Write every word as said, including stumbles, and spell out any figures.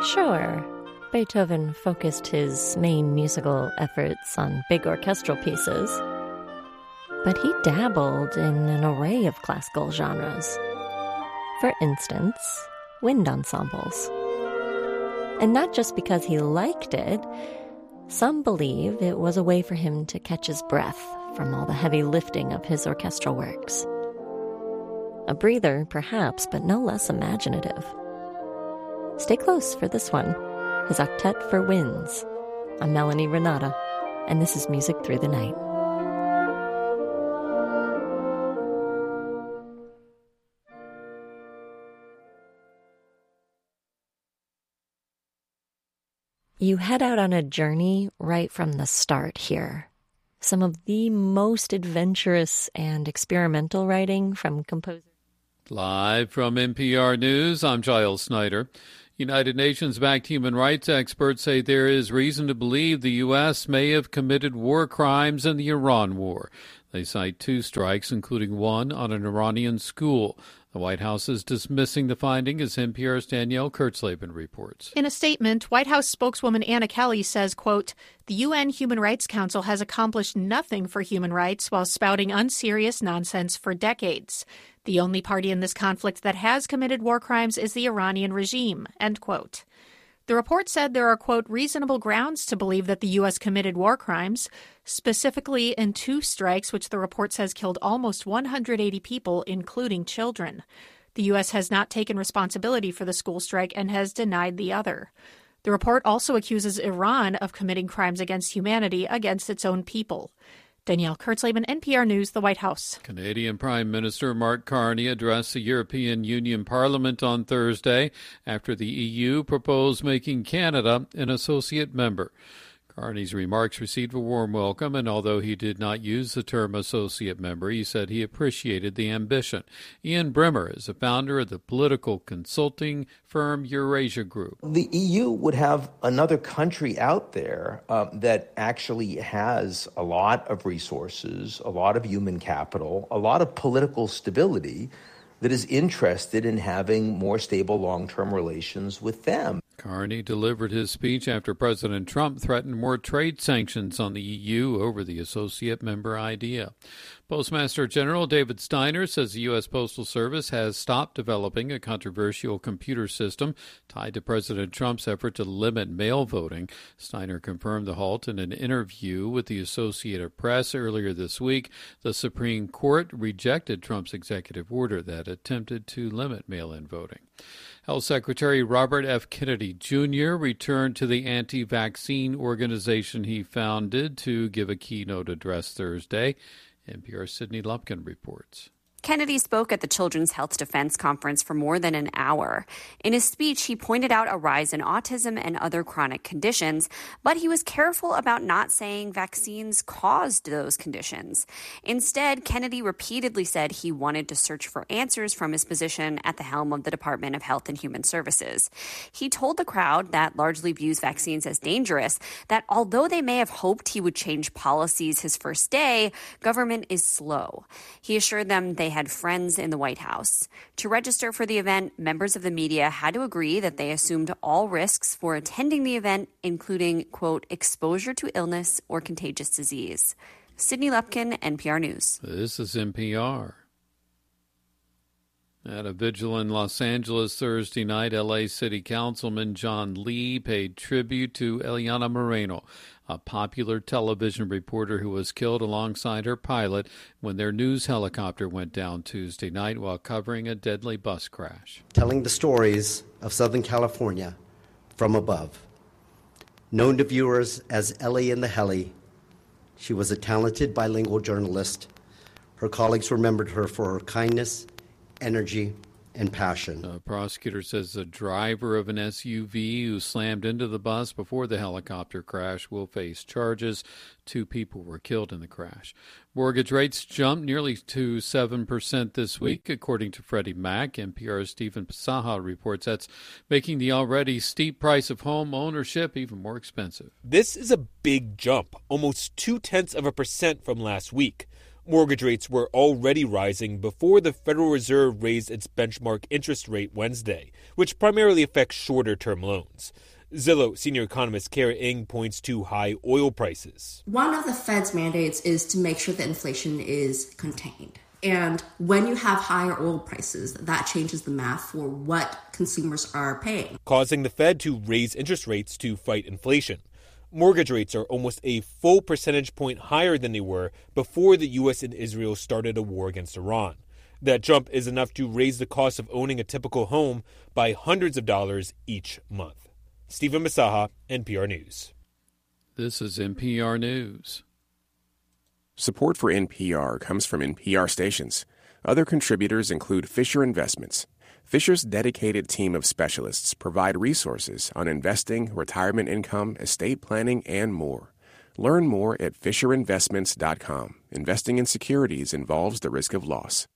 Sure, Beethoven focused his main musical efforts on big orchestral pieces, but he dabbled in an array of classical genres. For instance, wind ensembles. And not just because he liked it, some believe it was a way for him to catch his breath from all the heavy lifting of his orchestral works. A breather, perhaps, but no less imaginative. Stay close for this one, his Octet for Winds. I'm Melanie Renata, and this is Music Through the Night. You head out on a journey right from the start here. Some of the most adventurous and experimental writing from composers. Live from N P R News, I'm Giles Snyder. United Nations-backed human rights experts say there is reason to believe the U S may have committed war crimes in the Iran war. They cite two strikes, including one on an Iranian school. The White House is dismissing the finding, as N P R's Danielle Kurtzleben reports. In a statement, White House spokeswoman Anna Kelly says, quote, "The U N Human Rights Council has accomplished nothing for human rights while spouting unserious nonsense for decades. The only party in this conflict that has committed war crimes is the Iranian regime," end quote. The report said there are, quote, "reasonable grounds to believe that the U S committed war crimes, specifically in two strikes, which the report says killed almost one hundred eighty people, including children. The U S has not taken responsibility for the school strike and has denied the other. The report also accuses Iran of committing crimes against humanity against its own people." Danielle Kurtzleben, N P R News, the White House. Canadian Prime Minister Mark Carney addressed the European Union Parliament on Thursday after the E U proposed making Canada an associate member. Carney's remarks received a warm welcome, and although he did not use the term associate member, he said he appreciated the ambition. Ian Brimmer is the founder of the political consulting firm Eurasia Group. The E U would have another country out there uh, that actually has a lot of resources, a lot of human capital, a lot of political stability, that is interested in having more stable long-term relations with them. Carney delivered his speech after President Trump threatened more trade sanctions on the E U over the associate member idea. Postmaster General David Steiner says the U S. Postal Service has stopped developing a controversial computer system tied to President Trump's effort to limit mail voting. Steiner confirmed the halt in an interview with the Associated Press earlier this week. The Supreme Court rejected Trump's executive order that attempted to limit mail-in voting. Health Secretary Robert F. Kennedy Junior returned to the anti-vaccine organization he founded to give a keynote address Thursday. N P R's Sydney Lupkin reports. Kennedy spoke at the Children's Health Defense Conference for more than an hour. In his speech, he pointed out a rise in autism and other chronic conditions, but he was careful about not saying vaccines caused those conditions. Instead, Kennedy repeatedly said he wanted to search for answers from his position at the helm of the Department of Health and Human Services. He told the crowd that largely views vaccines as dangerous that although they may have hoped he would change policies his first day, government is slow. He assured them they had friends in the White House. To register for the event, members of the media had to agree that they assumed all risks for attending the event, including, quote, exposure to illness or contagious disease. Sydney Lupkin, N P R News. This is N P R. At a vigil in Los Angeles Thursday night, L A City Councilman John Lee paid tribute to Eliana Moreno, a popular television reporter who was killed alongside her pilot when their news helicopter went down Tuesday night while covering a deadly bus crash. Telling the stories of Southern California from above. Known to viewers as Ellie in the Heli, she was a talented bilingual journalist. Her colleagues remembered her for her kindness, energy, and passion. The prosecutor says the driver of an S U V who slammed into the bus before the helicopter crash will face charges. Two people were killed in the crash. Mortgage rates jumped nearly to seven percent this week, according to Freddie Mac. N P R's Stephen Pasaha reports that's making the already steep price of home ownership even more expensive. This is a big jump, almost two-tenths of a percent from last week. Mortgage rates were already rising before the Federal Reserve raised its benchmark interest rate Wednesday, which primarily affects shorter-term loans. Zillow senior economist Kara Ng points to high oil prices. One of the Fed's mandates is to make sure that inflation is contained. And when you have higher oil prices, that changes the math for what consumers are paying, causing the Fed to raise interest rates to fight inflation. Mortgage rates are almost a full percentage point higher than they were before the U S and Israel started a war against Iran. That jump is enough to raise the cost of owning a typical home by hundreds of dollars each month. Stephen Masaha, N P R News. This is N P R News. Support for N P R comes from N P R stations. Other contributors include Fisher Investments. Fisher's dedicated team of specialists provide resources on investing, retirement income, estate planning, and more. Learn more at fisher investments dot com. Investing in securities involves the risk of loss.